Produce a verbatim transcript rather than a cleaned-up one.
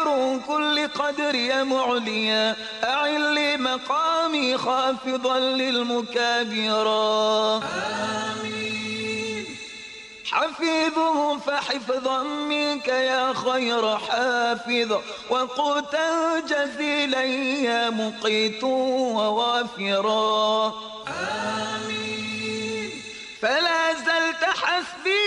كبير كل قدر يا معليا أعل لي مقامي خافضا للمكابرا آمين. حفيظه فحفظا منك يا خير حافظ وقوتا جزيلا يا مقيت ووافرا آمين. فلا زلت حسبي